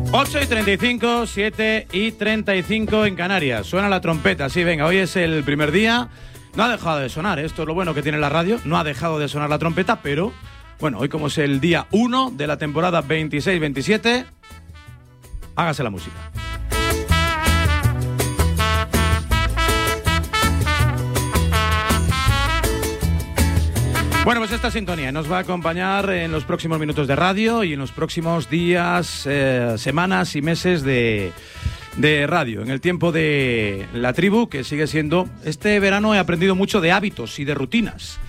8:35, 7:35 en Canarias. Suena la trompeta, sí, venga, hoy es el primer día. No ha dejado de sonar, esto es lo bueno que tiene la radio. No ha dejado de sonar la trompeta, pero bueno, hoy como es el día 1 de la temporada 26-27, hágase la música. Bueno, pues esta sintonía nos va a acompañar en los próximos minutos de radio y en los próximos días, semanas y meses de radio. En el tiempo de La Tribu, que sigue siendo... Este verano he aprendido mucho de hábitos y de rutinas.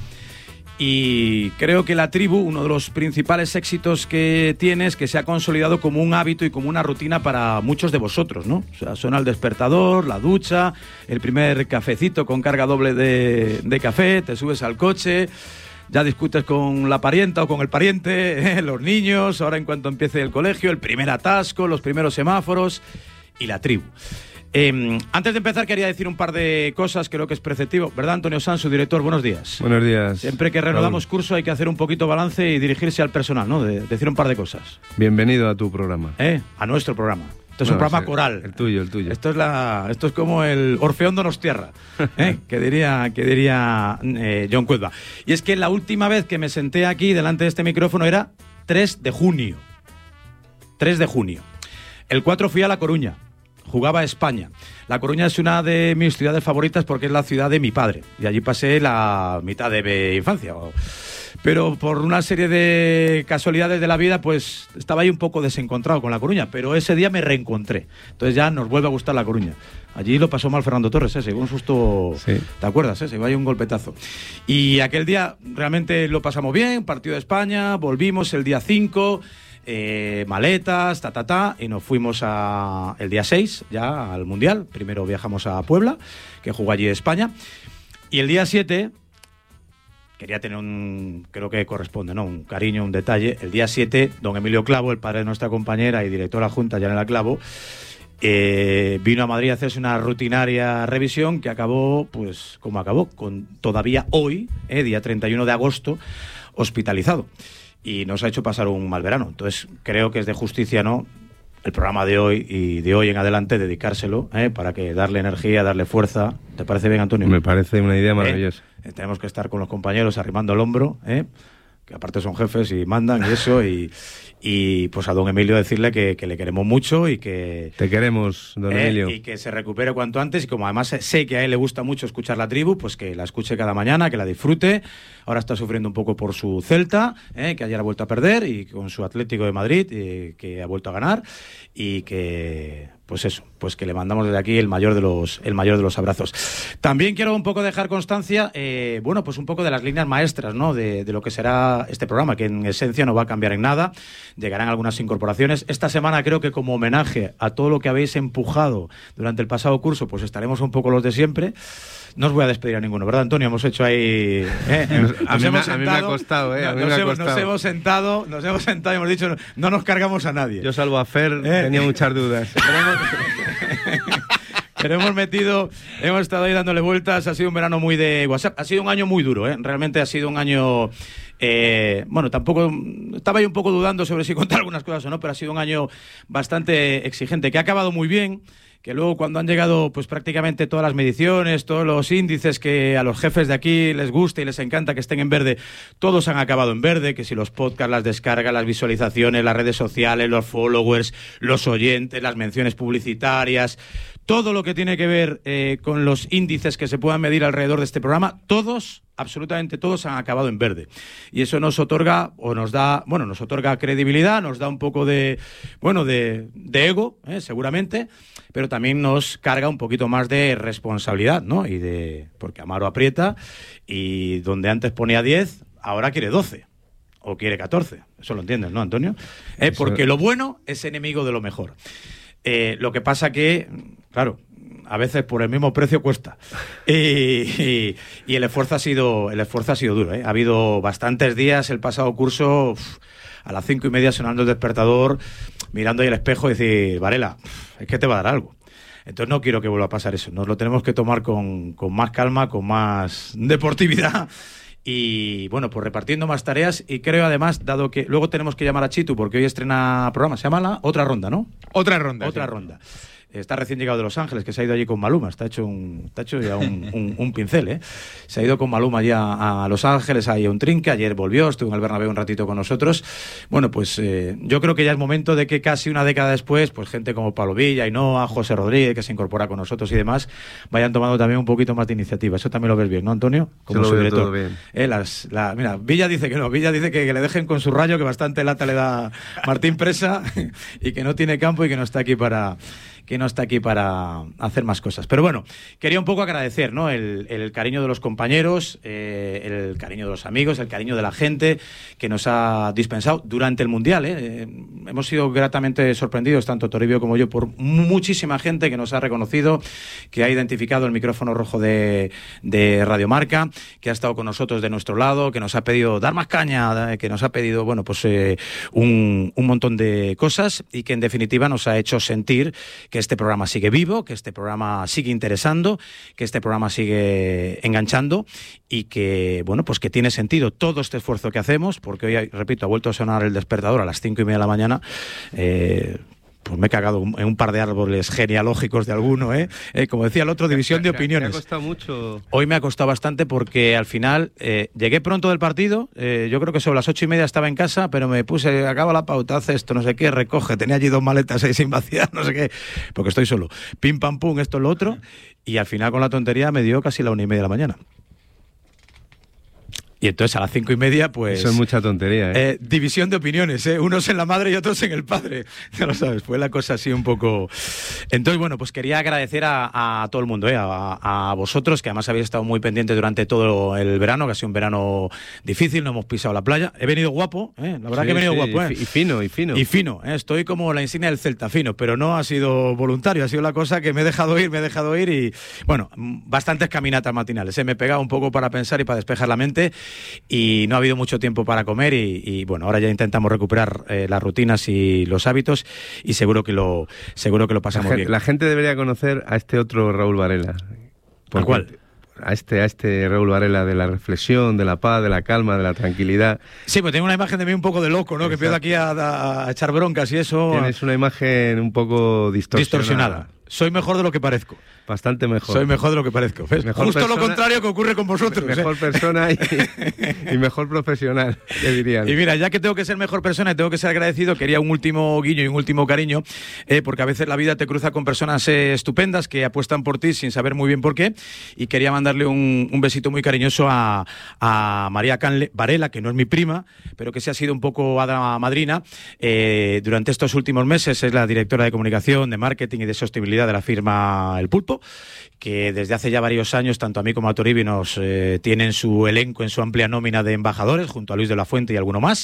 Y creo que La Tribu, uno de los principales éxitos que tiene es que se ha consolidado como un hábito y como una rutina para muchos de vosotros, ¿no? O sea, suena el despertador, la ducha, el primer cafecito con carga doble de café, te subes al coche... Ya discutes con la parienta o con el pariente, los niños, ahora en cuanto empiece el colegio, el primer atasco, los primeros semáforos y La Tribu. Antes de empezar quería decir un par de cosas, creo que es preceptivo, ¿verdad, Antonio Sanz, su director? Buenos días. Buenos días. Siempre que reanudamos curso hay que hacer un poquito balance y dirigirse al personal, ¿no? De decir un par de cosas. Bienvenido a tu programa. A nuestro programa. Esto es un programa coral. El tuyo. Esto es como el Orfeón Donostiarra, que diría John Cuerva. Y es que la última vez que me senté aquí delante de este micrófono era 3 de junio. 3 de junio. El 4 fui a La Coruña. Jugaba a España. La Coruña es una de mis ciudades favoritas porque es la ciudad de mi padre. Y allí pasé la mitad de mi infancia. Pero por una serie de casualidades de la vida, pues estaba ahí un poco desencontrado con La Coruña. Pero ese día me reencontré. Entonces ya nos vuelve a gustar La Coruña. Allí lo pasó mal Fernando Torres, se dio un susto, sí. ¿Te acuerdas? Se iba ahí un golpetazo. Y aquel día realmente lo pasamos bien, partido de España, volvimos el día 5... maletas, y nos fuimos el día 6 ya al Mundial. Primero viajamos a Puebla, que jugó allí España, y el día 7 quería tener creo que corresponde, ¿no? Un cariño, un detalle. El día 7, don Emilio Clavo, el padre de nuestra compañera y director adjunta Yanela Clavo, vino a Madrid a hacerse una rutinaria revisión que acabó, pues como acabó, con todavía hoy, día 31 de agosto, hospitalizado. Y nos ha hecho pasar un mal verano. Entonces creo que es de justicia, ¿no?, el programa de hoy y de hoy en adelante dedicárselo, para que darle energía, darle fuerza. ¿Te parece bien, Antonio? Me parece una idea maravillosa. Tenemos que estar con los compañeros arrimando el hombro, que aparte son jefes y mandan y eso, y pues a don Emilio decirle que le queremos mucho y que... Te queremos, don Emilio. Y que se recupere cuanto antes, y como además sé que a él le gusta mucho escuchar La Tribu, pues que la escuche cada mañana, que la disfrute. Ahora está sufriendo un poco por su Celta, que ayer ha vuelto a perder, y con su Atlético de Madrid, que ha vuelto a ganar, y que... Pues eso, pues que le mandamos desde aquí el mayor de los abrazos. También quiero un poco dejar constancia, bueno, pues un poco de las líneas maestras, ¿no?, de lo que será este programa, que en esencia no va a cambiar en nada. Llegarán algunas incorporaciones. Esta semana creo que como homenaje a todo lo que habéis empujado durante el pasado curso, pues estaremos un poco los de siempre. No os voy a despedir a ninguno, ¿verdad, Antonio? Hemos hecho ahí... a mí me ha costado, Nos hemos sentado y hemos dicho, no nos cargamos a nadie. Yo salvo a Fer, tenía muchas dudas. Pero hemos estado ahí dándole vueltas. Ha sido un verano muy de WhatsApp. Ha sido un año muy duro, Realmente ha sido un año... bueno, tampoco... Estaba ahí un poco dudando sobre si contar algunas cosas o no, pero ha sido un año bastante exigente, que ha acabado muy bien, que luego cuando han llegado pues prácticamente todas las mediciones, todos los índices que a los jefes de aquí les gusta y les encanta que estén en verde, todos han acabado en verde, que si los podcasts, las descargas, las visualizaciones, las redes sociales, los followers, los oyentes, las menciones publicitarias, todo lo que tiene que ver con los índices que se puedan medir alrededor de este programa, todos, absolutamente todos han acabado en verde. Y eso nos otorga, nos otorga credibilidad, nos da un poco de ego, seguramente, pero también nos carga un poquito más de responsabilidad, ¿no? Porque Amaro aprieta, y donde antes ponía 10, ahora quiere 12. O quiere 14. Eso lo entiendes, ¿no, Antonio? Porque lo bueno es enemigo de lo mejor. Lo que pasa que, claro, a veces por el mismo precio cuesta. Y el esfuerzo ha sido duro, Ha habido bastantes días el pasado curso, a las 5:30 sonando el despertador, mirando ahí el espejo y decir, Varela, es que te va a dar algo. Entonces no quiero que vuelva a pasar eso. Nos lo tenemos que tomar con más calma, con más deportividad. Y bueno, pues repartiendo más tareas. Y creo además, dado que luego tenemos que llamar a Chitu porque hoy estrena programa, se llama La Otra Ronda, ¿no? Otra ronda. Otra ronda. Está recién llegado de Los Ángeles, que se ha ido allí con Maluma. Está hecho ya un pincel, ¿eh? Se ha ido con Maluma ya a Los Ángeles, ahí un trinque. Ayer volvió, estuvo en el Bernabéu un ratito con nosotros. Bueno, pues yo creo que ya es momento de que casi una década después, pues gente como Pablo Villa, Ainhoa, José Rodríguez, que se incorpora con nosotros y demás, vayan tomando también un poquito más de iniciativa. Eso también lo ves bien, ¿no, Antonio? Como se lo veo todo bien. Mira, Villa dice que no. Villa dice que le dejen con su Rayo, que bastante lata le da Martín Presa y que no tiene campo y que no está aquí para hacer más cosas. Pero bueno, quería un poco agradecer, ¿no? El cariño de los compañeros, el cariño de los amigos, el cariño de la gente que nos ha dispensado durante el Mundial, ¿eh? Hemos sido gratamente sorprendidos, tanto Toribio como yo, por muchísima gente que nos ha reconocido, que ha identificado el micrófono rojo de Radio Marca, que ha estado con nosotros de nuestro lado, que nos ha pedido dar más caña, que nos ha pedido, bueno, pues un montón de cosas y que en definitiva nos ha hecho sentir que este programa sigue vivo, que este programa sigue interesando, que este programa sigue enganchando y que, bueno, pues que tiene sentido todo este esfuerzo que hacemos, porque hoy, repito, ha vuelto a sonar el despertador a las 5:30 de la mañana. Pues me he cagado en un par de árboles genealógicos de alguno, ¿eh? Como decía el otro, división de opiniones. Me ha costado mucho. Hoy me ha costado bastante porque al final llegué pronto del partido, yo creo que sobre las 8:30 estaba en casa, pero me puse, acaba la pauta, hace esto, no sé qué, recoge, tenía allí 2 maletas ahí sin vaciar, no sé qué, porque estoy solo. Pim, pam, pum, esto, lo otro, y al final con la tontería me dio casi la 1:30 de la mañana. Y entonces a las 5:30, pues... Eso es mucha tontería, ¿eh? División de opiniones, ¿eh? Unos en la madre y otros en el padre. Ya lo sabes, fue la cosa así un poco... Entonces, bueno, pues quería agradecer a todo el mundo, a vosotros, que además habéis estado muy pendientes durante todo el verano, que ha sido un verano difícil, no hemos pisado la playa. He venido guapo, ¿eh? La verdad que he venido guapo, ¿eh? Y fino. Y fino, ¿eh? Estoy como la insignia del Celta, fino, pero no ha sido voluntario, ha sido la cosa que me he dejado ir y... Bueno, bastantes caminatas matinales, ¿eh? Me he pegado un poco para pensar y para despejar la mente. Y no ha habido mucho tiempo para comer y bueno, ahora ya intentamos recuperar las rutinas y los hábitos y seguro que lo pasamos bien. La gente debería conocer a este otro Raúl Varela. ¿Por cuál? A este Raúl Varela de la reflexión, de la paz, de la calma, de la tranquilidad. Sí, pues tengo una imagen de mí un poco de loco, ¿no? Exacto. Que empiezo aquí a echar broncas y eso. Tienes una imagen un poco distorsionada. Soy mejor de lo que parezco. Bastante mejor. Soy mejor de lo que parezco. Justo persona, lo contrario que ocurre con vosotros. Mejor persona y mejor profesional, que dirían. Y mira, ya que tengo que ser mejor persona y tengo que ser agradecido, quería un último guiño y un último cariño, porque a veces la vida te cruza con personas estupendas que apuestan por ti sin saber muy bien por qué. Y quería mandarle un besito muy cariñoso a María Canle Varela, que no es mi prima, pero que sí ha sido un poco hada madrina. Durante estos últimos meses es la directora de comunicación, de marketing y de sostenibilidad de la firma El Pulpo, que desde hace ya varios años, tanto a mí como a Toribio, nos tienen su elenco en su amplia nómina de embajadores, junto a Luis de la Fuente y alguno más,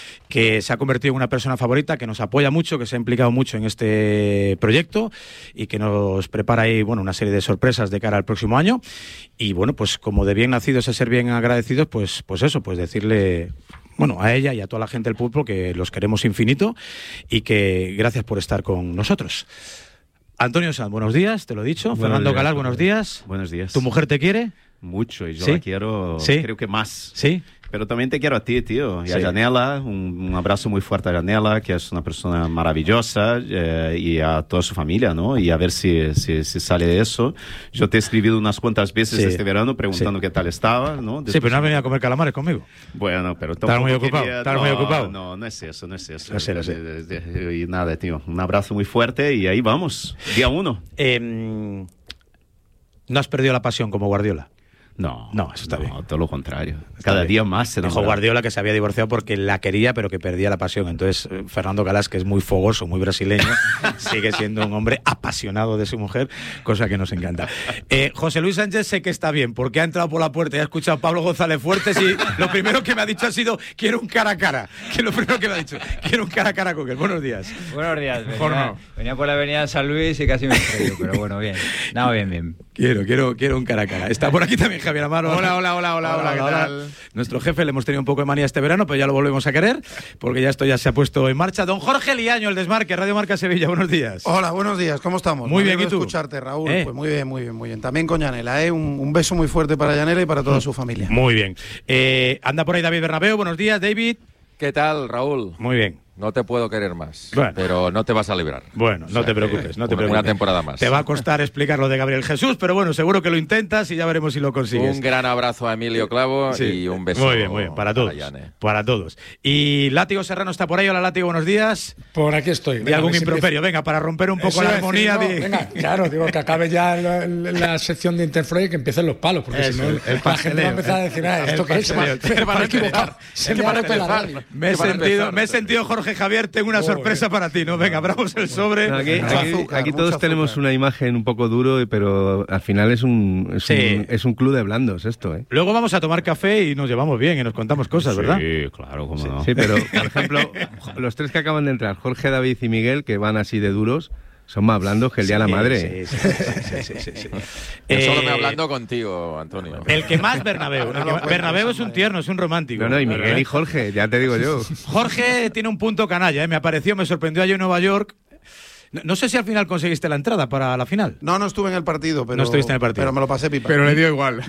que se ha convertido en una persona favorita, que nos apoya mucho, que se ha implicado mucho en este proyecto y que nos prepara ahí, bueno, una serie de sorpresas de cara al próximo año. Y bueno, pues como de bien nacidos a ser bien agradecidos, pues eso, pues decirle... Bueno, a ella y a toda la gente del Pulpo que los queremos infinito y que gracias por estar con nosotros. Antonio Sanz, buenos días, te lo he dicho. Buenos Fernando días, Galás, buenos días. Buenos días. ¿Tu mujer te quiere? Mucho, y yo ¿Sí? la quiero, ¿Sí? creo que más. ¿Sí? Pero también te quiero a ti, tío. Y Sí. a Janela, un abrazo muy fuerte a Janela, que es una persona maravillosa, y a toda su familia, ¿no? Y a ver si sale de eso. Yo te he escribido unas cuantas veces Sí. este verano preguntando qué tal estaba, ¿no? Después... Sí, pero no has venido a comer calamares conmigo. Bueno, pero ¿Estás muy ocupado? quería... ¿Estás muy ocupado? No es eso. Lo sé. Y nada, tío. Un abrazo muy fuerte y ahí vamos. Día 1. ¿No has perdido la pasión como Guardiola? No, eso está bien. Todo lo contrario. Está Cada bien. día más se Dijo enamora. Guardiola que se había divorciado porque la quería, pero que perdía la pasión. Entonces, Fernando Galás, que es muy fogoso, muy brasileño, sigue siendo un hombre apasionado de su mujer, cosa que nos encanta. José Luis Sánchez sé que está bien, porque ha entrado por la puerta y ha escuchado a Pablo González Fuertes y lo primero que me ha dicho ha sido, quiero un cara a cara. Que lo primero que me ha dicho, quiero un cara a cara con él. Buenos días. Buenos días. Mejor no. Venía por la avenida San Luis y casi me estrello, pero bueno, bien. No, bien. Quiero un cara a cara. Está por aquí también Javier Amaro. Hola, ¿qué tal? Nuestro jefe, le hemos tenido un poco de manía este verano, pero ya lo volvemos a querer, porque ya esto ya se ha puesto en marcha. Don Jorge Liaño, el Desmarque, Radio Marca Sevilla, buenos días. Hola, buenos días, ¿cómo estamos? Muy bien, ¿y tú? Escucharte, Raúl. Pues muy bien. También con Yanela, un beso muy fuerte para Yanela y para toda su familia. Muy bien. Anda por ahí David Bernabéu, buenos días, David. ¿Qué tal, Raúl? Muy bien. No te puedo querer más, bueno, pero no te vas a librar. Bueno, no te preocupes. Una temporada más. Te va a costar explicar lo de Gabriel Jesús, pero bueno, seguro que lo intentas y ya veremos si lo consigues. Un gran abrazo a Emilio Clavo y un beso. Muy bien, para todos. Y Látigo Serrano está por ahí. Hola, Látigo, buenos días. Por aquí estoy. Y algún improperio, venga, para romper un poco la armonía. Venga, claro, digo que acabe ya la sección de Interflow y que empiecen los palos, porque si no, la gente va a empezar a decir, esto que es, se van a equivocar, se me va a romper la radio. Me he sentido, Jorge Javier, tengo una sorpresa para ti, ¿no? Venga, abramos el sobre. Aquí todos tenemos una imagen un poco duro, pero al final es un club de blandos esto, ¿eh? Luego vamos a tomar café y nos llevamos bien y nos contamos cosas, ¿verdad? Sí, claro, cómo no. Sí, pero, por ejemplo, los tres que acaban de entrar, Jorge, David y Miguel, que van así de duros, son más blandos que el día de la madre. Sí. Solo me hablando contigo, Antonio. El que más Bernabéu. Bernabéu es un tierno, es un romántico. No, y Miguel y Jorge, ya te digo yo. Jorge tiene un punto canalla, ¿eh? Me sorprendió allí en Nueva York. No sé si al final conseguiste la entrada para la final. No estuve en el partido, pero... No estuviste en el partido. Pero me lo pasé pipa. Pero le dio igual.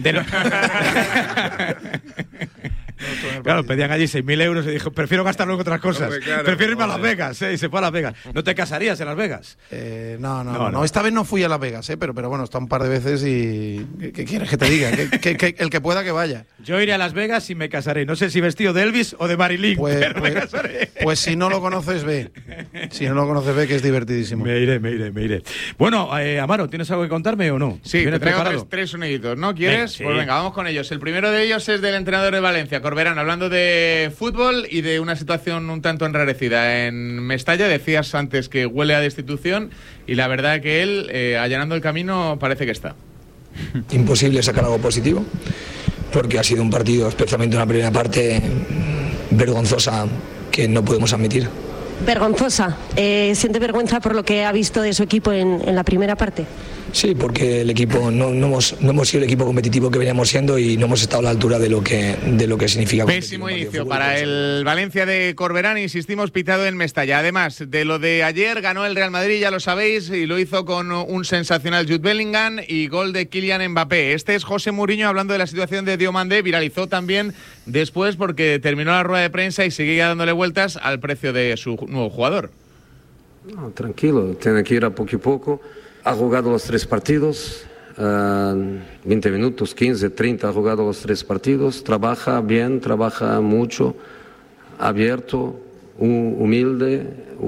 Claro, pedían allí 6.000 euros y dijo, prefiero gastarlo en otras cosas. Prefiero irme a Las Vegas, y se fue a Las Vegas. ¿No te casarías en Las Vegas? No. Esta vez no fui a Las Vegas, pero bueno, está un par de veces y... ¿Qué quieres que te diga? Que el que pueda que vaya. Yo iré a Las Vegas y me casaré. No sé si vestido de Elvis o de Marilyn, pero me casaré. Pues si no lo conoces, ve. Si no lo conoces, ve, que es divertidísimo. Me iré. Bueno, Amaro, ¿tienes algo que contarme o no? Sí, te traigo tres soniditos, ¿no? ¿Quieres? Sí. Pues venga, vamos con ellos. El primero de ellos es del entrenador de Valencia, Corberán, hablando de fútbol y de una situación un tanto enrarecida en Mestalla. Decías antes que huele a destitución y la verdad que él, allanando el camino, parece que está. Imposible sacar algo positivo, porque ha sido un partido, especialmente una primera parte, vergonzosa, que no podemos admitir. Vergonzosa. ¿Siente vergüenza por lo que ha visto de su equipo en la primera parte? Sí, porque el equipo no hemos sido el equipo competitivo que veníamos siendo y no hemos estado a la altura de lo que significa. Pésimo inicio para el Valencia de Corberán, insistimos, pitado en Mestalla. Además de lo de ayer, ganó el Real Madrid, ya lo sabéis, y lo hizo con un sensacional Jude Bellingham y gol de Kylian Mbappé. Este es José Mourinho hablando de la situación de Diomandé, viralizó también después porque terminó la rueda de prensa y seguía dándole vueltas al precio de su nuevo jugador. No, tranquilo, tiene que ir a poco y poco. Ha jugado los 3 partidos, 20 minutos, 15, 30, ha jugado los 3 partidos, trabaja bien, trabaja mucho, abierto, humilde,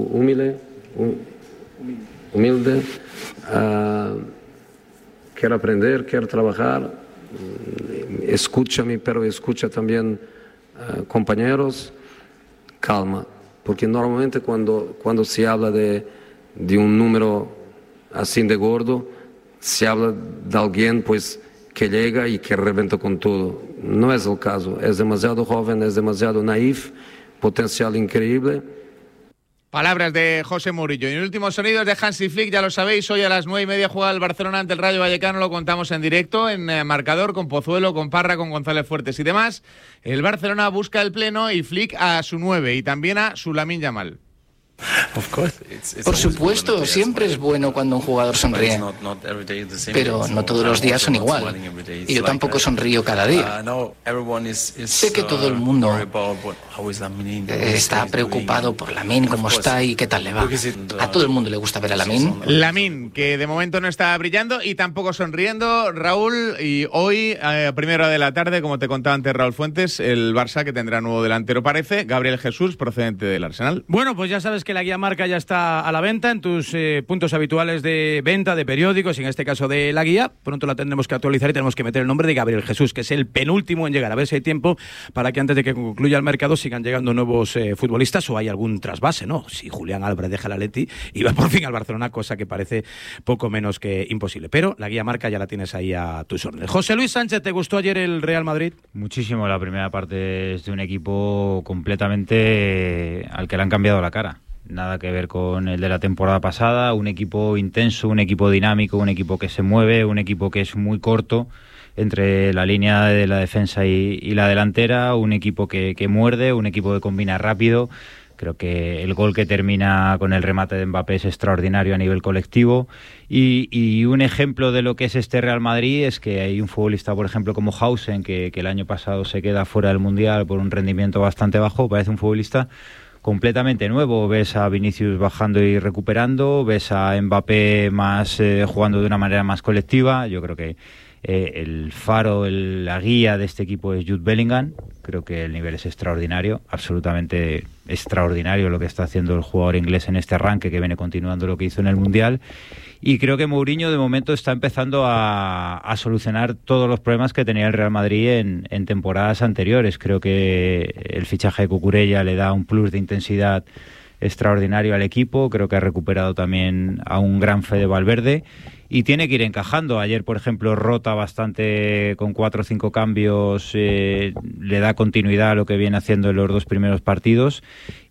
quiere aprender, quiere trabajar, escúchame, pero escucha también compañeros, calma, porque normalmente cuando se habla de un número así de gordo, se habla de alguien pues que llega y que reventa con todo. No es el caso, es demasiado joven, es demasiado naif, potencial increíble. Palabras de José Mourinho. Y en últimos sonidos de Hansi Flick, ya lo sabéis, hoy a las 9:30 juega el Barcelona ante el Rayo Vallecano, lo contamos en directo, en marcador, con Pozuelo, con Parra, con González Fuertes y demás. El Barcelona busca el pleno y Flick a su 9 y también a su Lamine Yamal. Por supuesto, siempre es bueno cuando un jugador sonríe, pero no todos los días son igual, y yo tampoco sonrío cada día. Sé que todo el mundo está preocupado por Lamine, cómo está y qué tal le va. A todo el mundo le gusta ver a Lamine. Lamine, que de momento no está brillando y tampoco sonriendo, Raúl, y hoy, a primera hora de la tarde, como te contaba antes Raúl Fuentes, el Barça que tendrá nuevo delantero, parece, Gabriel Jesús, procedente del Arsenal. Bueno, pues ya sabes que la guía Marca ya está a la venta en tus puntos habituales de venta de periódicos, en este caso de la guía. Pronto la tendremos que actualizar y tenemos que meter el nombre de Gabriel Jesús, que es el penúltimo en llegar. A ver si hay tiempo para que antes de que concluya el mercado sigan llegando nuevos futbolistas o hay algún trasvase, ¿no? Si Julián Álvarez deja el Atleti y va por fin al Barcelona, cosa que parece poco menos que imposible. Pero la guía Marca ya la tienes ahí a tus órdenes. José Luis Sánchez, ¿te gustó ayer el Real Madrid? Muchísimo. La primera parte es de un equipo completamente al que le han cambiado la cara. nada que ver con el de la temporada pasada, un equipo intenso, un equipo dinámico, un equipo que se mueve, un equipo que es muy corto entre la línea de la defensa y la delantera, un equipo que muerde, un equipo que combina rápido. Creo que el gol que termina con el remate de Mbappé es extraordinario a nivel colectivo y un ejemplo de lo que es este Real Madrid es que hay un futbolista, por ejemplo, como Hausen, que el año pasado se queda fuera del Mundial por un rendimiento bastante bajo. Parece un futbolista completamente nuevo. Ves a Vinicius bajando y recuperando, ves a Mbappé más jugando de una manera más colectiva. Yo creo que el faro, la guía de este equipo es Jude Bellingham. Creo que el nivel es extraordinario, absolutamente extraordinario lo que está haciendo el jugador inglés en este arranque, que viene continuando lo que hizo en el Mundial. Y creo que Mourinho de momento está empezando a solucionar todos los problemas que tenía el Real Madrid en temporadas anteriores. Creo que el fichaje de Cucurella le da un plus de intensidad extraordinario al equipo. Creo que ha recuperado también a un gran Fede Valverde y tiene que ir encajando. Ayer, por ejemplo, rota bastante con 4 o 5 cambios, le da continuidad a lo que viene haciendo en los 2 primeros partidos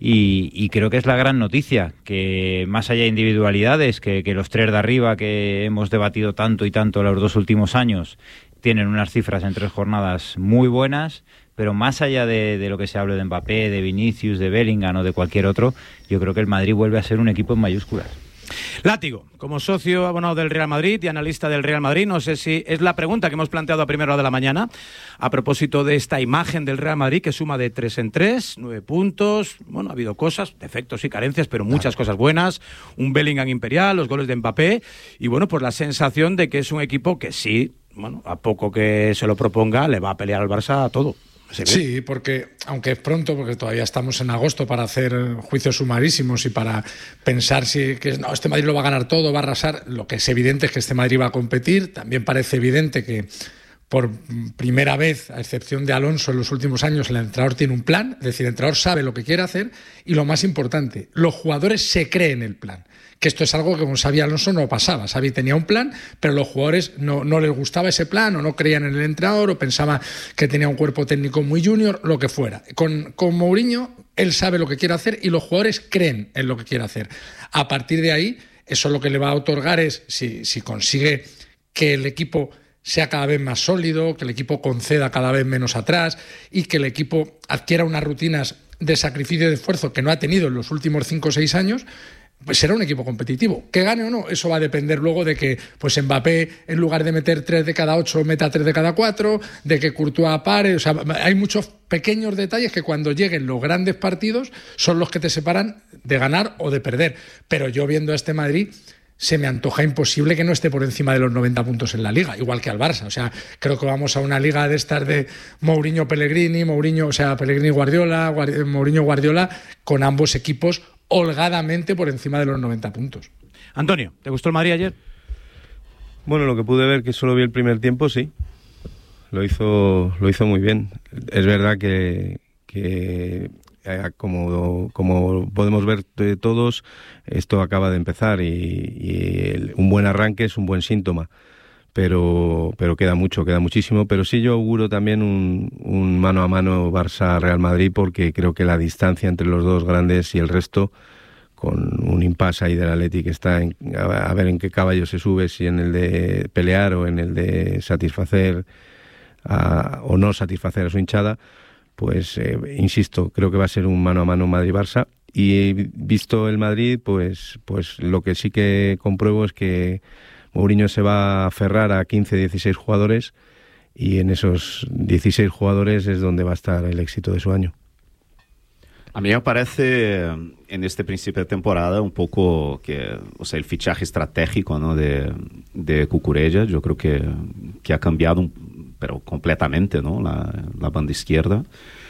y creo que es la gran noticia, que más allá de individualidades, que los 3 de arriba que hemos debatido tanto y tanto los 2 últimos años tienen unas cifras en 3 jornadas muy buenas, pero más allá de lo que se hable de Mbappé, de Vinicius, de Bellingham o de cualquier otro, yo creo que el Madrid vuelve a ser un equipo en mayúsculas. Látigo, como socio abonado del Real Madrid y analista del Real Madrid, no sé si es la pregunta que hemos planteado a primera hora de la mañana a propósito de esta imagen del Real Madrid que suma de 3 en 3, 9 puntos. Bueno, ha habido cosas, defectos y carencias, pero muchas cosas buenas. Un Bellingham imperial, los goles de Mbappé y bueno, pues la sensación de que es un equipo que sí, bueno, a poco que se lo proponga, le va a pelear al Barça a todo. Sí, porque aunque es pronto, porque todavía estamos en agosto para hacer juicios sumarísimos y para pensar si que no, este Madrid lo va a ganar todo, va a arrasar, lo que es evidente es que este Madrid va a competir. También parece evidente que por primera vez, a excepción de Alonso en los últimos años, el entrenador tiene un plan, es decir, el entrenador sabe lo que quiere hacer y lo más importante, los jugadores se creen el plan. Que esto es algo que con Xabi Alonso no pasaba. Xabi tenía un plan, pero los jugadores no les gustaba ese plan o no creían en el entrenador o pensaban que tenía un cuerpo técnico muy junior, lo que fuera. Con Mourinho, él sabe lo que quiere hacer y los jugadores creen en lo que quiere hacer. A partir de ahí, eso lo que le va a otorgar es, si consigue que el equipo sea cada vez más sólido, que el equipo conceda cada vez menos atrás y que el equipo adquiera unas rutinas de sacrificio y de esfuerzo que no ha tenido en los últimos 5 o 6 años, pues será un equipo competitivo. Que gane o no, eso va a depender luego de que pues Mbappé, en lugar de meter 3 de cada 8, meta 3 de cada 4, de que Courtois pare. O sea, hay muchos pequeños detalles que cuando lleguen los grandes partidos son los que te separan de ganar o de perder. Pero yo viendo a este Madrid, se me antoja imposible que no esté por encima de los 90 puntos en la Liga, igual que al Barça. O sea, creo que vamos a una Liga de estas de Mourinho-Pellegrini, Pellegrini-Guardiola, Mourinho-Guardiola, con ambos equipos holgadamente por encima de los 90 puntos. Antonio, ¿te gustó el Madrid ayer? Bueno, lo que pude ver, que solo vi el primer tiempo, sí. Lo hizo muy bien. Es verdad que como podemos ver todos, esto acaba de empezar y un buen arranque es un buen síntoma. Pero queda muchísimo. Pero sí yo auguro también un mano a mano Barça-Real Madrid, porque creo que la distancia entre los dos grandes y el resto, con un impasse ahí del Atleti que está a ver en qué caballo se sube, si en el de pelear o en el de satisfacer o no satisfacer a su hinchada, pues insisto, creo que va a ser un mano a mano Madrid-Barça. Y visto el Madrid, pues lo que sí que compruebo es que Mourinho se va a aferrar a 15, 16 jugadores y en esos 16 jugadores es donde va a estar el éxito de su año. A mí me parece en este principio de temporada un poco que, o sea, el fichaje estratégico, ¿no?, de Cucurella, yo creo que ha cambiado pero completamente, ¿no?, la banda izquierda.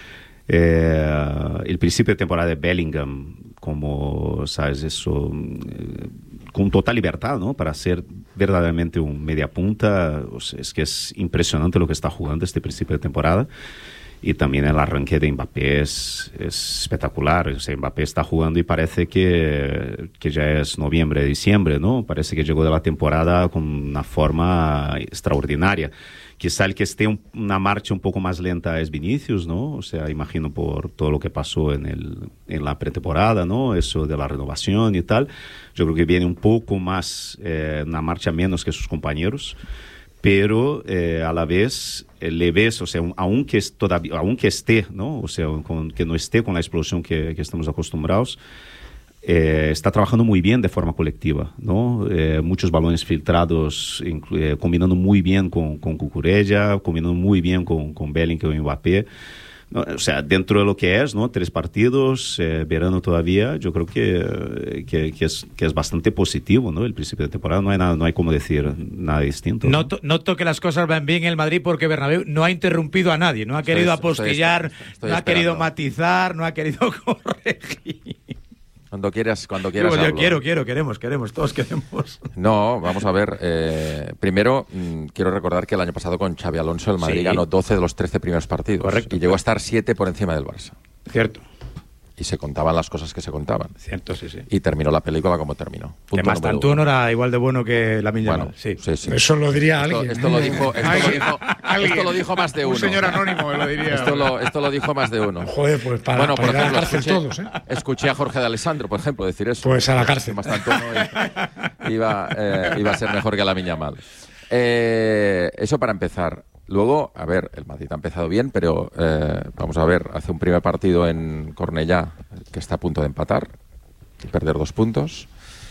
El principio de temporada de Bellingham, como sabes, eso, con total libertad, ¿no?, para ser verdaderamente un mediapunta. O sea, es que es impresionante lo que está jugando este principio de temporada. Y también el arranque de Mbappé es espectacular. O sea, Mbappé está jugando y parece que ya es noviembre, diciembre, ¿no? Parece que llegó de la temporada con una forma extraordinaria. Quizá el que esté una marcha un poco más lenta es Vinicius, ¿no? O sea, imagino por todo lo que pasó en la pretemporada, ¿no? Eso de la renovación y tal. Yo creo que viene un poco más, una marcha menos que sus compañeros. Pero a la vez le ves, o sea, aunque esté, ¿no? O sea, que no esté con la explosión que estamos acostumbrados, está trabajando muy bien de forma colectiva, ¿no? Muchos balones filtrados, combinando muy bien con Cucurella, combinando muy bien con Bellingham y Mbappé. No, o sea, dentro de lo que es, ¿no? 3 partidos, verano todavía, yo creo que es bastante positivo, ¿no? El principio de temporada no hay como decir nada distinto. Noto que las cosas van bien en el Madrid porque Bernabéu no ha interrumpido a nadie, no ha querido apostillar, no ha querido matizar, no ha querido corregir. Cuando quieras. Yo queremos, todos queremos. No, vamos a ver. Primero, quiero recordar que el año pasado con Xabi Alonso el Madrid ganó 12 de los 13 primeros partidos. Correcto. Y llegó a estar 7 por encima del Barça. Cierto. Y se contaban las cosas que se contaban. Cierto, sí. Y terminó la película como terminó. Que más tanto no era igual de bueno que Lamine Yamal. Bueno, sí. Eso lo diría alguien. Esto lo dijo más de uno. Un señor anónimo lo diría. Esto lo dijo más de uno. Joder, pues para ir a la cárcel todos, ¿eh? Escuché a Jorge de Alessandro, por ejemplo, decir eso. Pues a la cárcel. Más tanto iba a ser mejor que Lamine Yamal. Eso para empezar. Luego, a ver, el Madrid ha empezado bien, pero vamos a ver, hace un primer partido en Cornellá que está a punto de empatar y perder 2 puntos.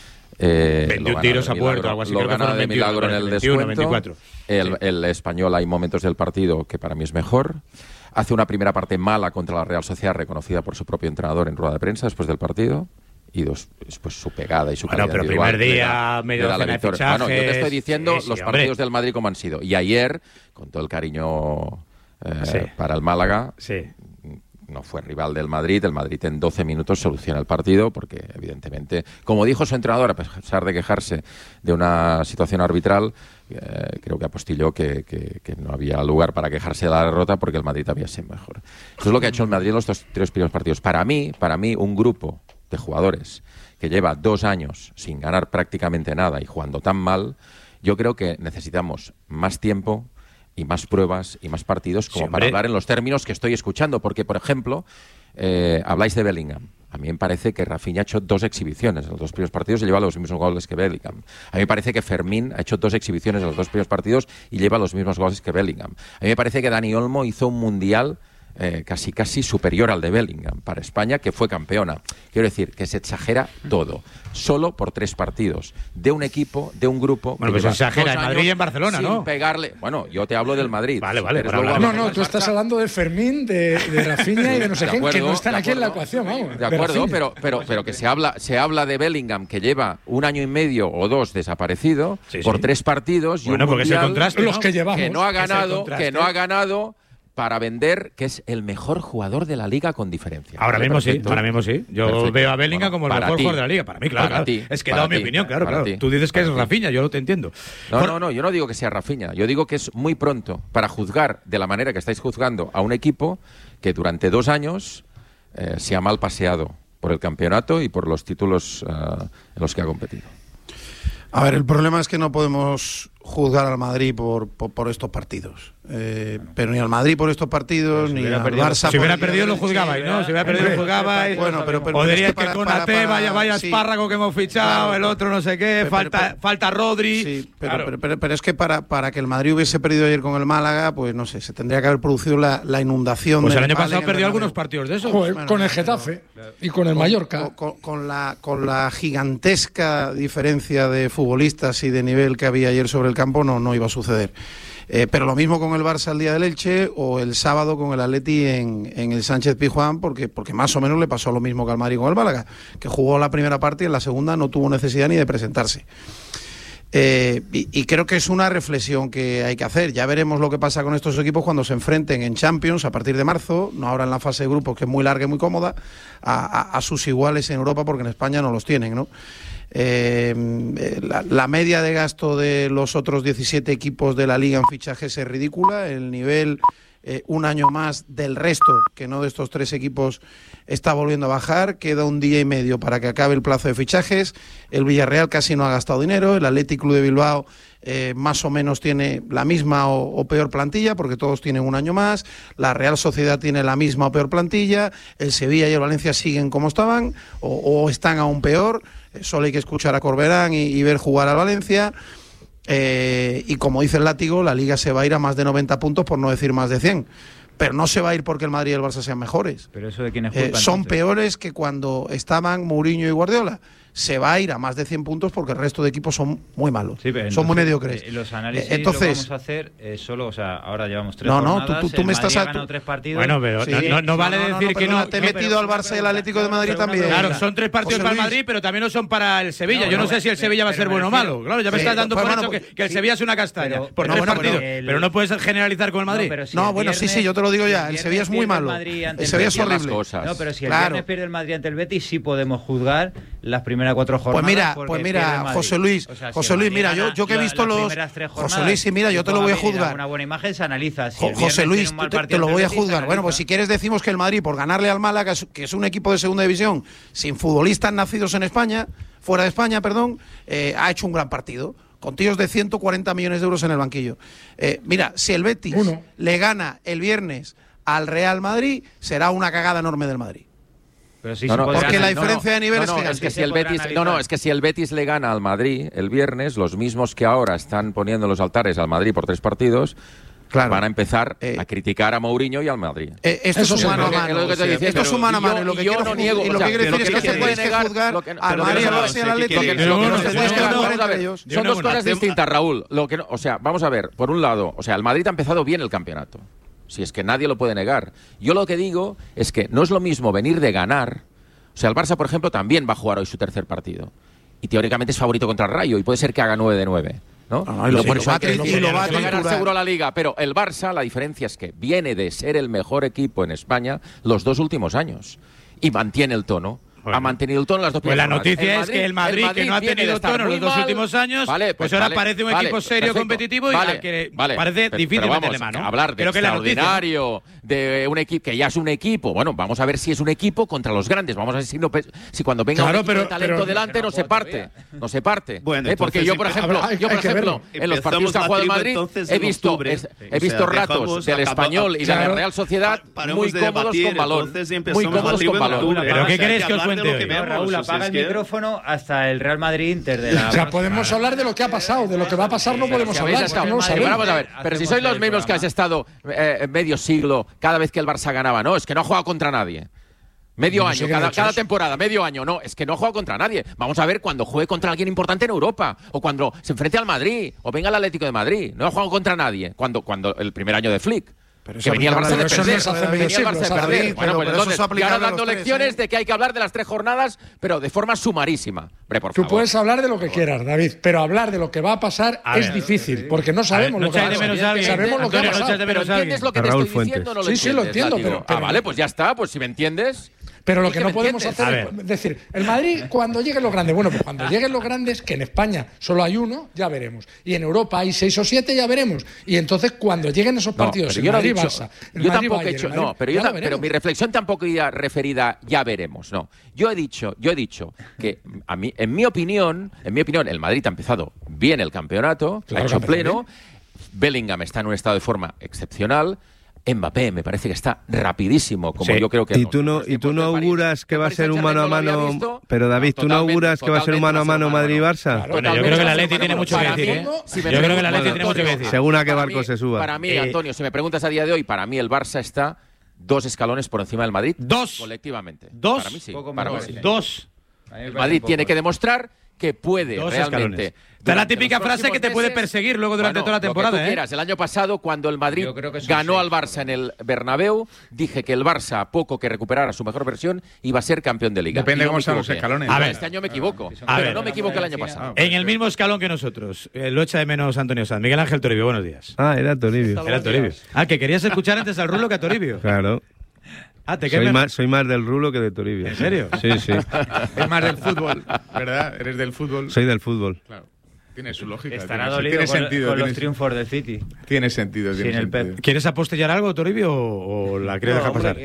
21 tiros a puerta, algo así. Lo gana de milagro en el 21, descuento. 24. El Español, hay momentos del partido que para mí es mejor. Hace una primera parte mala contra la Real Sociedad, reconocida por su propio entrenador en rueda de prensa después del partido. Y después su pegada y su calidad pero individual primer día, medio docena de fichajes. Bueno, yo te estoy diciendo los partidos hombre. del Madrid como han sido. Y ayer, con todo el cariño para el Málaga, no fue rival del Madrid. El Madrid en 12 minutos soluciona el partido porque, evidentemente, como dijo su entrenador, a pesar de quejarse de una situación arbitral, creo que apostilló que no había lugar para quejarse de la derrota porque el Madrid había sido mejor. Eso es lo que ha hecho el Madrid en los 3 primeros partidos. Para mí, un grupo de jugadores que lleva 2 años sin ganar prácticamente nada y jugando tan mal, yo creo que necesitamos más tiempo y más pruebas y más partidos como para hablar en los términos que estoy escuchando, porque, por ejemplo, habláis de Bellingham. A mí me parece que Rafinha ha hecho 2 exhibiciones en los 2 primeros partidos y lleva los mismos goles que Bellingham. A mí me parece que Fermín ha hecho 2 exhibiciones en los 2 primeros partidos y lleva los mismos goles que Bellingham. A mí me parece que Dani Olmo hizo un mundial casi superior al de Bellingham para España, que fue campeona. Quiero decir que se exagera todo, solo por 3 partidos de un equipo, de un grupo. Bueno, pues se exagera en Madrid y en Barcelona, sin ¿no? pegarle. Bueno, yo te hablo del Madrid. Vale. No, tú estás hablando de Fermín, de Rafinha y de no sé quién, que no están aquí en la ecuación, vamos. De acuerdo, pero que se habla de Bellingham, que lleva 1 año y medio o 2 desaparecido por 3 partidos y un mundial los que llevamos, que no ha ganado para vender, que es el mejor jugador de la Liga con diferencia. Ahora mismo sí. Yo veo a Bellingham como el mejor jugador de la Liga. Para mí, claro. Es que he dado mi opinión, claro. Tú dices que es Rafinha, yo te entiendo. No, yo no digo que sea Rafinha. Yo digo que es muy pronto para juzgar de la manera que estáis juzgando a un equipo que durante 2 años se ha mal paseado por el campeonato y por los títulos en los que ha competido. A ver, el problema es que no podemos juzgar al Madrid por estos partidos. Pero ni al Madrid por estos partidos, ni al Barça. Si hubiera perdido lo juzgabais, ¿no? Si hubiera perdido lo juzgabais. Bueno, pero o diríais que con Ate, vaya espárrago que hemos fichado, el otro no sé qué, falta Rodri. Sí, pero es que para que el Madrid hubiese perdido ayer con el Málaga, pues no sé, se tendría que haber producido la inundación. Pues el año pasado perdió algunos partidos de esos. Con el Getafe y con el Mallorca. Con la gigantesca diferencia de futbolistas y de nivel que había ayer sobre el campo, no iba a suceder. Pero lo mismo con el Barça el día del Elche o el sábado con el Atleti en el Sánchez Pizjuán, porque más o menos le pasó lo mismo que al Madrid con el Málaga, que jugó la primera parte y en la segunda no tuvo necesidad ni de presentarse. Y creo que es una reflexión que hay que hacer. Ya veremos lo que pasa con estos equipos cuando se enfrenten en Champions a partir de marzo, no ahora en la fase de grupos, que es muy larga y muy cómoda, a sus iguales en Europa, porque en España no los tienen, ¿no? La media de gasto de los otros 17 equipos de la Liga en fichajes es ridícula. El nivel un año más del resto, que no de estos 3 equipos, está volviendo a bajar. Queda un día y medio para que acabe el plazo de fichajes. El Villarreal casi no ha gastado dinero. El Athletic Club de Bilbao más o menos tiene la misma o peor plantilla, porque todos tienen un año más. La Real Sociedad tiene la misma o peor plantilla. El Sevilla y el Valencia siguen como estaban o están aún peor. Solo hay que escuchar a Corberán y ver jugar al Valencia. Y como dice el látigo, la Liga se va a ir a más de 90 puntos, por no decir más de 100. Pero no se va a ir porque el Madrid y el Barça sean mejores. ¿Pero eso de quién es culpa, son peores que cuando estaban Mourinho y Guardiola. Se va a ir a más de 100 puntos porque el resto de equipos son muy malos, son muy mediocres. Los análisis entonces, lo vamos a hacer solo, o sea, ahora llevamos 3 jornadas. Tú me estás ha ganado 3 partidos. Bueno, pero sí, no vale decir que no. Te he metido al Barça y al Atlético de Madrid también. Claro, son 3 partidos para el Madrid, pero también lo son para el Sevilla. Yo no sé si el Sevilla va a ser bueno o malo. Claro, ya me estás dando por hecho que el Sevilla es una castaña por 3 partidos. Pero no puedes generalizar con el Madrid. No, bueno, sí, yo te lo digo ya. El Sevilla es muy malo. El Sevilla es horrible. No, pero si el viernes pierde el Madrid ante el Betis, sí podemos juzgar las primeras 4 jornadas. Pues mira, José Luis, mira, yo que he visto los... José Luis, sí, mira, yo te lo voy a juzgar. Una buena imagen se analiza. José Luis, te lo voy a juzgar. Bueno, pues si quieres decimos que el Madrid, por ganarle al Málaga, que es un equipo de segunda división, sin futbolistas nacidos en España, fuera de España, ha hecho un gran partido, con tíos de 140 millones de euros en el banquillo. Mira, si el Betis le gana el viernes al Real Madrid, será una cagada enorme del Madrid. Pero sí, porque la diferencia de nivel es que si el Betis es que si el Betis le gana al Madrid el viernes, los mismos que ahora están poniendo los altares al Madrid por 3 partidos, van a empezar a criticar a Mourinho y al Madrid. Esto es humano a mano. Esto es humano a mano. Y lo que quiero decir es que tenéis que juzgar al Madrid, al Barça y al Atlético. Son 2 cosas distintas, Raúl. Vamos a ver. Por un lado, el Madrid ha empezado bien el campeonato. Si es que nadie lo puede negar. Yo lo que digo es que no es lo mismo venir de ganar. O sea, el Barça, por ejemplo, también va a jugar hoy su 3er partido. Y teóricamente es favorito contra el Rayo. Y puede ser que haga 9 de 9. ¿No? Y lo va a ganar seguro la Liga. Pero el Barça, la diferencia es que viene de ser el mejor equipo en España los 2 últimos años. Y mantiene el tono. Bueno, ha mantenido el tono las 2 primeras. Pues la noticia es que el Madrid, que no ha tenido tono los 2 últimos años, pues ahora parece un equipo serio, competitivo y al que parece difícil meterle mano. Hablar de extraordinario, de un equipo que ya es un equipo. Bueno, vamos a ver si es un equipo contra los grandes. Vamos a ver si cuando venga un equipo de talento delante no se parte. No se parte. Bueno, porque yo, por ejemplo, en los partidos que ha jugado el Madrid he visto ratos del Español y de la Real Sociedad muy cómodos con balón. Muy cómodos con balón. ¿Pero qué queréis que os cuente? Raúl, apaga el micrófono hasta el Real Madrid-Inter de la... O sea, podemos hablar de lo que ha pasado, de lo que va a pasar no podemos hablar. Vamos a ver, pero si sois los mismos que has estado medio siglo cada vez que el Barça ganaba, no, es que no ha jugado contra nadie. Medio año, cada temporada, medio año. No, es que no ha jugado contra nadie. Vamos a ver cuando juegue contra alguien importante en Europa, o cuando se enfrente al Madrid, o venga el Atlético de Madrid. No ha jugado contra nadie, cuando el primer año de Flick. Que venía el Barça de perder. Bueno, pues entonces, y ahora dando lecciones de que hay que hablar de las 3 jornadas, pero de forma sumarísima. Tú puedes hablar de lo que quieras, David, pero hablar de lo que va a pasar es difícil, porque no sabemos lo que va a pasar. Sabemos lo que va a pasar. Pero ¿entiendes lo que te estoy diciendo o no lo entiendes? Sí, lo entiendo, pero... vale, pues ya está, pues si me entiendes... Pero lo que no podemos hacer es decir, el Madrid cuando lleguen los grandes, bueno, pues cuando lleguen los grandes, que en España solo hay uno, ya veremos. Y en Europa hay 6 o 7, ya veremos. Y entonces cuando lleguen esos partidos, el Madrid Barça, yo tampoco he dicho, pero mi reflexión tampoco iba referida ya veremos, no. Yo he dicho que a mí, en mi opinión, el Madrid ha empezado bien el campeonato, lo ha hecho pleno. Bellingham está en un estado de forma excepcional. Mbappé me parece que está rapidísimo, como yo creo que ¿Y tú no auguras que va a ser un mano a mano? Pero David, ¿tú no auguras que va a ser un mano a mano Madrid-Barça? Bueno, yo creo que el Atleti tiene mucho que decir, Yo creo que el Atleti tiene mucho que decir. Según a qué barco se suba. Para mí, Antonio, si me preguntas a día de hoy, para mí el Barça está 2 escalones por encima del Madrid. 2. Colectivamente. 2. Para mí sí. Para mí sí. 2. El Madrid tiene que demostrar que puede realmente. Da la típica frase que te puede perseguir luego durante toda la temporada. Lo que tú quieras. El año pasado, cuando el Madrid ganó al Barça en el Bernabéu, dije que el Barça, a poco que recuperara su mejor versión, iba a ser campeón de Liga. Depende de cómo sean los escalones. A ver, este año me equivoco. Pero no me equivoqué el año pasado. En el mismo escalón que nosotros. Lo echa de menos Antonio Sanz. Miguel Ángel Toribio, buenos días. Era Toribio. Era Toribio. Que querías escuchar antes al Rulo que a Toribio. Claro. Soy más del Rulo que de Toribio. ¿En serio? Sí. Es más del fútbol, ¿verdad? Eres del fútbol. Soy del fútbol. Claro. Tiene su lógica. Estará dolido con los triunfos del City. Tiene sentido. ¿Quieres apostillar algo, Toribio, o la quieres dejar pasar?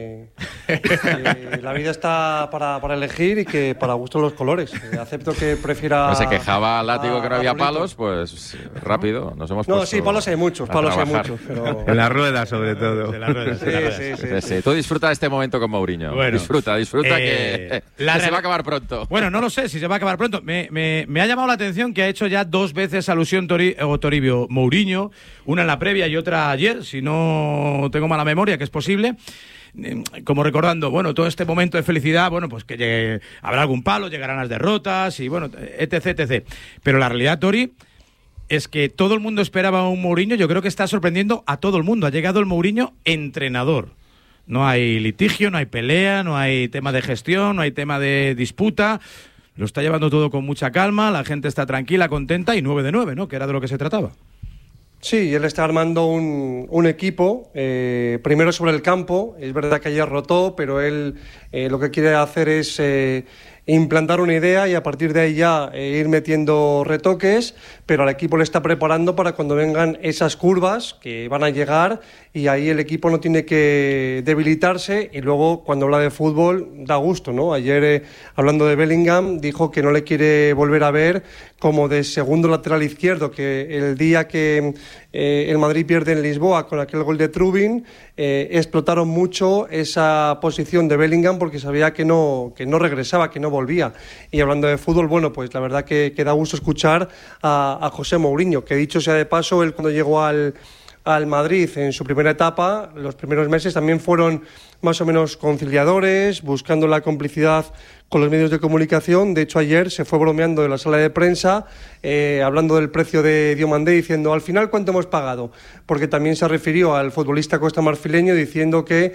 La vida está para elegir y que para gusto los colores. Acepto que prefiera... Se quejaba Látigo que no había palos, pues rápido, nos hemos puesto... No, sí, palos hay muchos, pero... En la rueda, sobre todo. Sí. Tú disfruta de este momento con Mourinho. Bueno, disfruta que se va a acabar pronto. Bueno, no lo sé si se va a acabar pronto. Me ha llamado la atención que ha hecho ya 2 veces alusión Toribio Mourinho, una en la previa y otra ayer, si no tengo mala memoria, que es posible, como recordando, bueno, todo este momento de felicidad, bueno, pues que habrá algún palo, llegarán las derrotas y bueno, etc. Pero la realidad, Tori, es que todo el mundo esperaba un Mourinho. Yo creo que está sorprendiendo a todo el mundo. Ha llegado el Mourinho entrenador. No hay litigio, no hay pelea, no hay tema de gestión, no hay tema de disputa. Lo está llevando todo con mucha calma, la gente está tranquila, contenta y 9 de 9, ¿no? Que era de lo que se trataba. Sí, él está armando un equipo, primero sobre el campo. Es verdad que ayer rotó, pero él lo que quiere hacer es implantar una idea y a partir de ahí ya ir metiendo retoques, pero al equipo le está preparando para cuando vengan esas curvas que van a llegar y ahí el equipo no tiene que debilitarse y luego cuando habla de fútbol da gusto, ¿no? Ayer hablando de Bellingham dijo que no le quiere volver a ver como de segundo lateral izquierdo, que el día que el Madrid pierde en Lisboa con aquel gol de Trubin explotaron mucho esa posición de Bellingham porque sabía que no regresaba, que no volvía. Y hablando de fútbol, bueno, pues la verdad que da gusto escuchar a José Mourinho, que dicho sea de paso, él cuando llegó al Madrid en su primera etapa, los primeros meses también fueron más o menos conciliadores, buscando la complicidad con los medios de comunicación. De hecho, ayer se fue bromeando en la sala de prensa, hablando del precio de Diomandé, diciendo, al final, ¿cuánto hemos pagado? Porque también se refirió al futbolista costamarfileño diciendo que,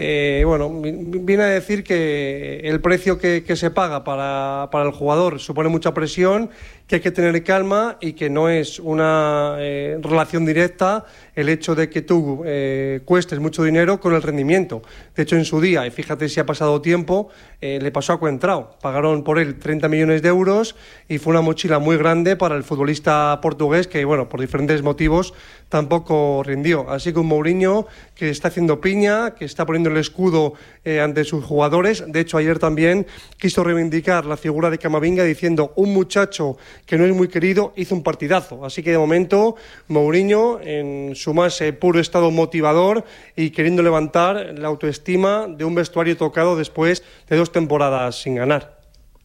viene a decir que el precio que se paga para el jugador supone mucha presión, que hay que tener calma y que no es una relación directa el hecho de que tú cuestes mucho dinero con el rendimiento. De hecho, en su día, y fíjate si ha pasado tiempo, le pasó a Coentrao. Pagaron por él 30 millones de euros y fue una mochila muy grande para el futbolista portugués que, bueno, por diferentes motivos tampoco rindió. Así que un Mourinho que está haciendo piña, que está poniendo el escudo ante sus jugadores. De hecho, ayer también quiso reivindicar la figura de Camavinga diciendo, un muchacho que no es muy querido hizo un partidazo. Así que de momento Mourinho en su más puro estado motivador y queriendo levantar la autoestima de un vestuario tocado después de 2 temporadas sin ganar.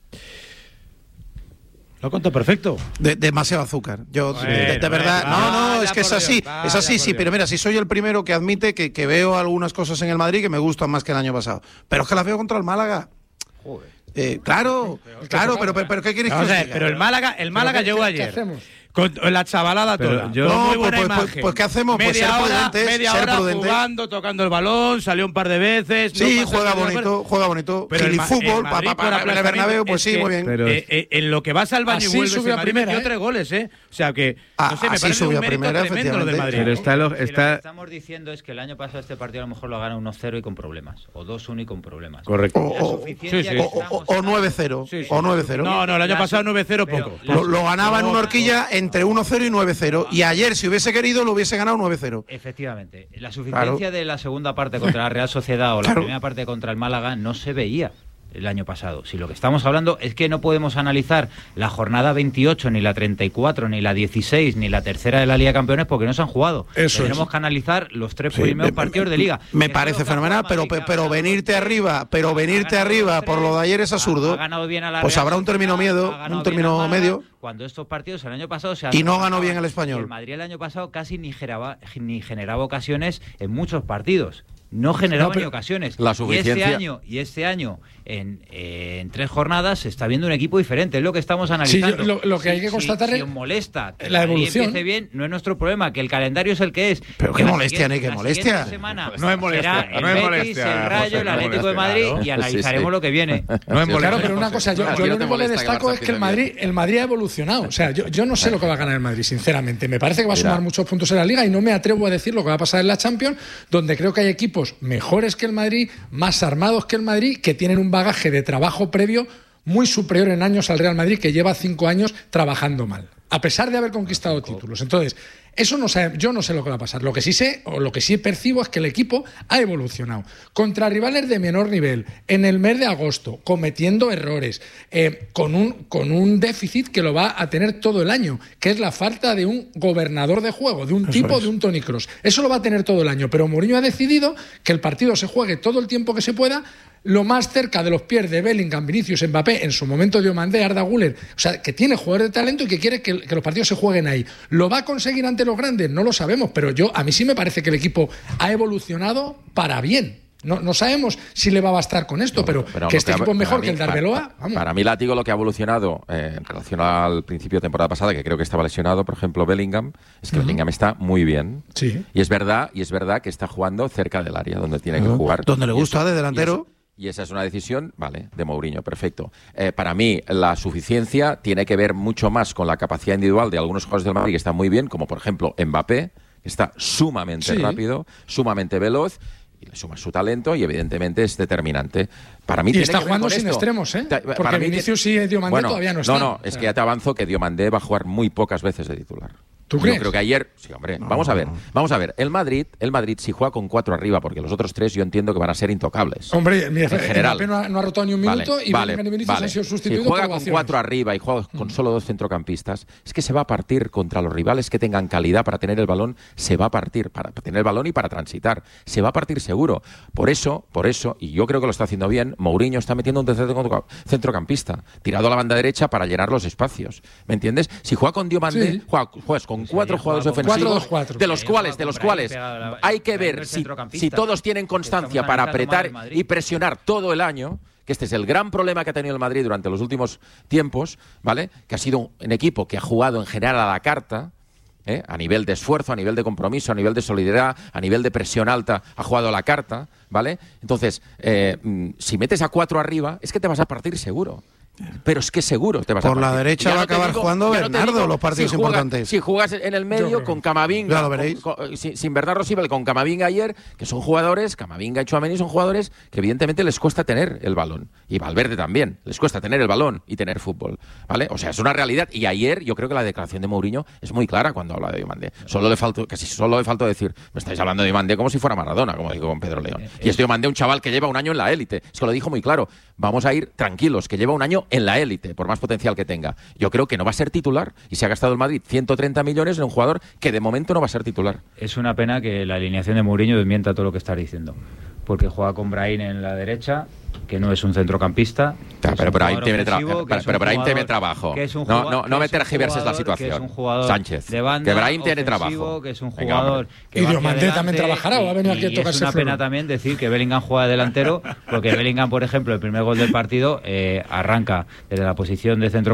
Lo contó perfecto. Demasiado azúcar. Yo, de verdad, es que es así. Es así, sí, pero mira, si soy el primero que admite que veo algunas cosas en el Madrid que me gustan más que el año pasado. Pero es que las veo contra el Málaga. Joder. Claro, pero ¿qué queréis que os diga? Pero el Málaga llegó ayer. ¿Qué hacemos? Con la chavalada toda. Muy buena imagen. Pues ¿qué hacemos? Pues ser prudentes. Media hora jugando, tocando el balón, salió un par de veces. Sí, juega bonito. Pero el fútbol, para el Bernabéu, pues sí, muy bien. En lo que vas al baño y vuelves, el Madrid metió 3 goles, ¿eh? O sea que, no sé, me parece un mérito tremendo lo de Madrid. Pero lo que estamos diciendo es que el año pasado este partido a lo mejor lo gana 1-0 y con problemas. O 2-1 y con problemas. Correcto. O 9-0. O 9-0. No, el año pasado 9-0 poco. Lo ganaba en una horquilla entre 1-0 y 9-0. Y ayer, si hubiese querido, lo hubiese ganado 9-0. Efectivamente. La suficiencia de la segunda parte contra la Real Sociedad o la primera parte contra el Málaga no se veía el año pasado. Si lo que estamos hablando es que no podemos analizar la jornada 28, ni la 34, ni la 16, ni la tercera de la Liga de Campeones porque no se han jugado. Tenemos que analizar los 3 primeros partidos de Liga. Me parece fenomenal, pero venirte arriba por lo de ayer es absurdo. Pues habrá un término medio. Cuando estos partidos el año pasado y no ganó bien el Español. El Madrid el año pasado casi ni generaba ocasiones en muchos partidos. No generaba ni ocasiones. La suficiencia. Y este año en 3 jornadas se está viendo un equipo diferente. Es lo que estamos analizando. Sí, lo que hay que constatar si os molesta que la evolución empiece bien, no es nuestro problema. Que el calendario es el que es. Pero qué molestia, ni qué molestia. No es molestia. El Betis, el Rayo, el Atlético de Madrid y analizaremos lo que viene. No es molestia. Claro, pero una cosa, yo lo único que destaco es que el Madrid ha evolucionado. O sea, yo no sé lo que va a ganar el Madrid, sinceramente. Me parece que va a sumar muchos puntos en la Liga y no me atrevo a decir lo que va a pasar en la Champions, donde creo que hay equipos mejores que el Madrid, más armados que el Madrid, que tienen un bagaje de trabajo previo muy superior en años al Real Madrid, que lleva 5 años trabajando mal. a pesar de haber conquistado títulos. Entonces, eso no sé, yo no sé lo que va a pasar. Lo que sí sé, o lo que sí percibo, es que el equipo ha evolucionado. Contra rivales de menor nivel, en el mes de agosto, cometiendo errores, con un déficit que lo va a tener todo el año, que es la falta de un gobernador de juego, de un tipo de un Toni Kroos. Eso lo va a tener todo el año, pero Mourinho ha decidido que el partido se juegue todo el tiempo que se pueda, lo más cerca de los pies de Bellingham, Vinicius, Mbappé, en su momento Diomandé, Arda Güler, o sea, que tiene jugadores de talento y que quiere que los partidos se jueguen ahí. ¿Lo va a conseguir ante los grandes? No lo sabemos, pero a mí sí me parece que el equipo ha evolucionado para bien. No sabemos si le va a bastar con esto, pero que este equipo es mejor que el de Arbeloa, vamos. Para mí, Látigo, lo que ha evolucionado en relación al principio de temporada pasada, que creo que estaba lesionado, por ejemplo, Bellingham, es que Bellingham está muy bien. Sí. Y es verdad que está jugando cerca del área donde tiene que jugar. Donde le gusta, de delantero. Y esa es una decisión, vale, de Mourinho, perfecto. Para mí, la suficiencia tiene que ver mucho más con la capacidad individual de algunos jugadores del Madrid que están muy bien, como por ejemplo Mbappé, que está sumamente rápido, sumamente veloz, y le suma su talento y evidentemente es determinante. Para mí y está jugando sin extremos, ¿eh? Porque Vinicius y Diomandé todavía no están. No, es que ya te avanzo que Diomandé va a jugar muy pocas veces de titular. ¿Tú crees? Yo creo que ayer... Sí, hombre, vamos a ver. El Madrid, si juega con 4 arriba, porque los otros 3 yo entiendo que van a ser intocables. Hombre, mira, en general. Mbappé no ha rotado ni un minuto y Bellingham y Vinicius han sido sustituidos. Si juega con 4 arriba y juega con solo 2 centrocampistas, es que se va a partir contra los rivales que tengan calidad para tener el balón, se va a partir para tener el balón y para transitar. Se va a partir seguro. Por eso, y yo creo que lo está haciendo bien, Mourinho está metiendo un tercer centrocampista, tirado a la banda derecha para llenar los espacios. ¿Me entiendes? Si juega con Diomandé, juegas con 4 jugadores ofensivos, de los cuales hay que ver si todos tienen constancia para apretar y presionar todo el año, que este es el gran problema que ha tenido el Madrid durante los últimos tiempos, ¿vale? Que ha sido un equipo que ha jugado en general a la carta, a nivel de esfuerzo, a nivel de compromiso, a nivel de solidaridad, a nivel de presión alta, ha jugado a la carta, ¿vale? Entonces, si metes a 4 arriba, es que te vas a partir seguro. Pero es que seguro te vas a partir. Por la derecha va a acabar jugando Bernardo los partidos importantes. Si juegas en el medio con Camavinga, sin Bernardo Silva, con Camavinga ayer, que son jugadores, Camavinga y Tchouaméni son jugadores que evidentemente les cuesta tener el balón. Y Valverde también, les cuesta tener el balón y tener fútbol, ¿vale? O sea, es una realidad. Y ayer yo creo que la declaración de Mourinho es muy clara cuando habla de Diomandé. Casi solo le faltó decir, me estáis hablando de Diomandé como si fuera Maradona, como digo con Pedro León. Y es Diomandé un chaval que lleva un año en la élite. Es que lo dijo muy claro. Vamos a ir tranquilos, que lleva un año en la élite, por más potencial que tenga. Yo creo que no va a ser titular y se ha gastado el Madrid 130 millones en un jugador que de momento no va a ser titular. Es una pena que la alineación de Mourinho desmienta todo lo que estás diciendo, porque juega con Brahim en la derecha, que no es un centrocampista. Pero Brahim tiene trabajo. No me tergiverses la situación, Sánchez. De banda, que Brahim tiene trabajo. Que es un jugador que y Diomandé también trabajará, o va a venir aquí a tocarse. Es una pena también decir que Bellingham juega de delantero, porque Bellingham, por ejemplo, el primer gol del partido arranca desde la posición de centro